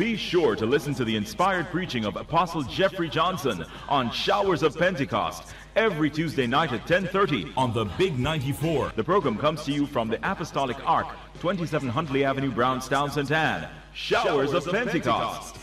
Be sure to listen to the inspired preaching of Apostle Jeffrey Johnson on Showers of Pentecost every Tuesday night at 10:30 on the Big 94. The program comes to you from the Apostolic Ark, 27 Huntley Avenue, Brownstown, St. Anne. Showers of Pentecost.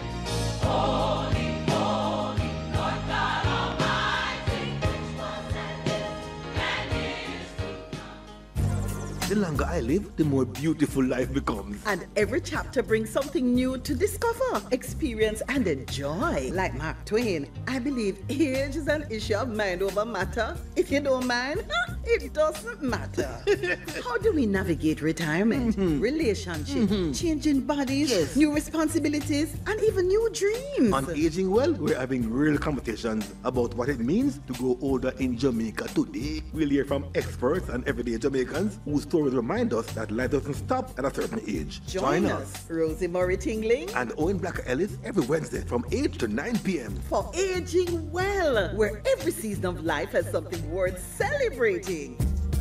The longer I live, the more beautiful life becomes. And every chapter brings something new to discover, experience, and enjoy. Like Mark Twain, I believe age is an issue of mind over matter. If you don't mind, it doesn't matter. How do we navigate retirement, relationship, changing bodies, new responsibilities, and even new dreams? On Aging Well, we're having real conversations about what it means to grow older in Jamaica today. We'll hear from experts and everyday Jamaicans whose stories remind us that life doesn't stop at a certain age. Join us, Rosie Murray Tingling and Owen Blacker Ellis every Wednesday from 8 to 9 p.m. for Aging Well, where every season of life has something worth celebrating.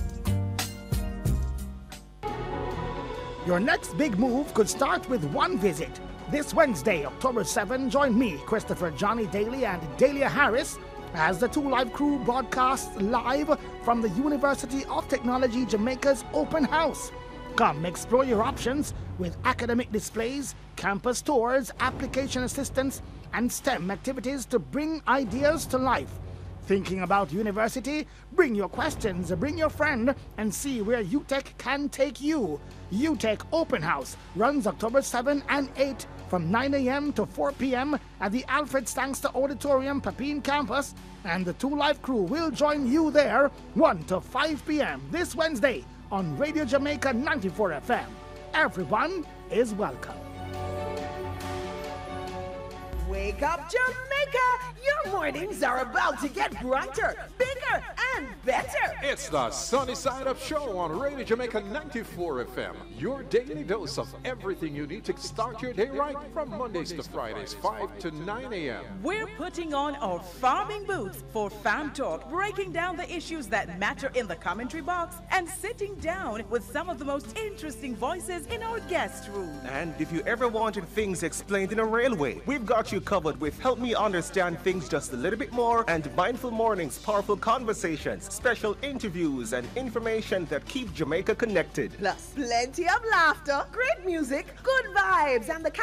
Your next big move could start with one visit. This Wednesday, October 7, join me, Christopher Johnny Daly, and Dahlia Harris as the 2 Live crew broadcasts live from the University of Technology Jamaica's open house. Come explore your options with academic displays, campus tours, application assistance, and STEM activities to bring ideas to life. Thinking about university? Bring your questions, bring your friend, and see where UTech can take you. UTech Open House runs October 7 and 8 from 9 a.m. to 4 p.m. at the Alfred Stangster Auditorium, Papine campus, and the 2 Live crew will join you there 1 to 5 p.m. this Wednesday on Radio Jamaica 94 FM. Everyone is welcome. Wake up, Jamaica! Your mornings are about to get brighter, bigger, and better. It's the Sunny Side Up Show on Radio Jamaica 94 FM. Your daily dose of everything you need to start your day right from Mondays to Fridays, 5 to 9 a.m. We're putting on our farming boots for Farm Talk, breaking down the issues that matter in the commentary box and sitting down with some of the most interesting voices in our guest room. And if you ever wanted things explained in a railway, we've got you covered with Help Me Understand Things Just a Little Bit More and Mindful Mornings, powerful conversations, special interviews, and information that keep Jamaica connected. Plus, plenty of laughter, great music, good vibes, and the